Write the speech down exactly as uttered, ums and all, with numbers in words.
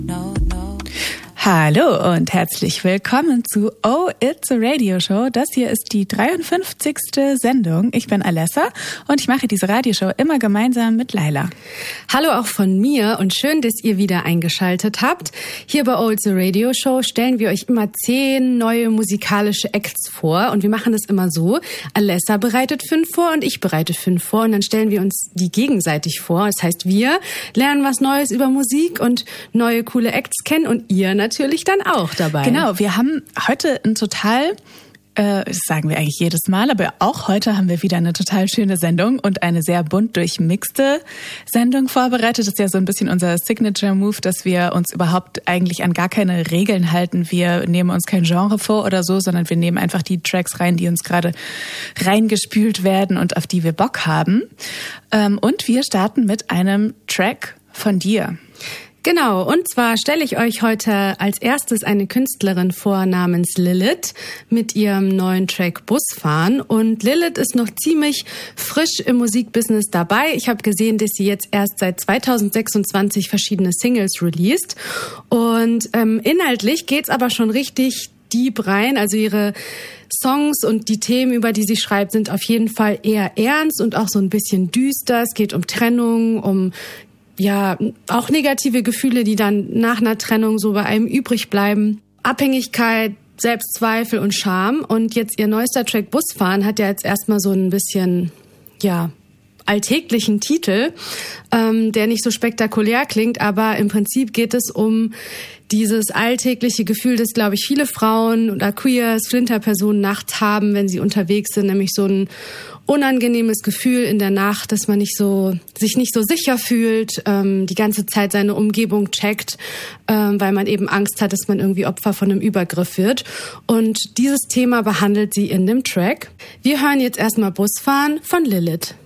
Hallo und herzlich willkommen zu Oh, It's a Radio Show. Das hier ist die dreiundfünfzigste Sendung. Ich bin Alessa und ich mache diese Radioshow immer gemeinsam mit Laila. Hallo auch von mir und schön, dass ihr wieder eingeschaltet habt. Hier bei Oh, It's a Radio Show stellen wir euch immer zehn neue musikalische Acts vor und wir machen das immer so. Alessa bereitet fünf vor und ich bereite fünf vor und dann stellen wir uns die gegenseitig vor. Das heißt, wir lernen was Neues über Musik und neue coole Acts kennen und ihr natürlich natürlich dann auch dabei. Genau, wir haben heute ein total, äh, das sagen wir eigentlich jedes Mal, aber auch heute haben wir wieder eine total schöne Sendung und eine sehr bunt durchmixte Sendung vorbereitet. Das ist ja so ein bisschen unser Signature-Move, dass wir uns überhaupt eigentlich an gar keine Regeln halten. Wir nehmen uns kein Genre vor oder so, sondern wir nehmen einfach die Tracks rein, die uns gerade reingespült werden und auf die wir Bock haben. Ähm, und wir starten mit einem Track von dir. Genau, und zwar stelle ich euch heute als erstes eine Künstlerin vor namens Lilith mit ihrem neuen Track Busfahren. Und Lilith ist noch ziemlich frisch im Musikbusiness dabei. Ich habe gesehen, dass sie jetzt erst seit zweitausendsechsundzwanzig verschiedene Singles released. Und ähm, inhaltlich geht's aber schon richtig deep rein. Also ihre Songs und die Themen, über die sie schreibt, sind auf jeden Fall eher ernst und auch so ein bisschen düster. Es geht um Trennung, um ja, auch negative Gefühle, die dann nach einer Trennung so bei einem übrig bleiben. Abhängigkeit, Selbstzweifel und Scham. Und jetzt ihr neuester Track Busfahren hat ja jetzt erstmal so ein bisschen, ja, alltäglichen Titel, ähm, der nicht so spektakulär klingt, aber im Prinzip geht es um dieses alltägliche Gefühl, das, glaube ich, viele Frauen oder Queers, Flinterpersonen nachts haben, wenn sie unterwegs sind, nämlich so ein unangenehmes Gefühl in der Nacht, dass man nicht so, sich nicht so sicher fühlt, ähm, die ganze Zeit seine Umgebung checkt, ähm, weil man eben Angst hat, dass man irgendwie Opfer von einem Übergriff wird. Und dieses Thema behandelt sie in dem Track. Wir hören jetzt erstmal Busfahren von Lilith.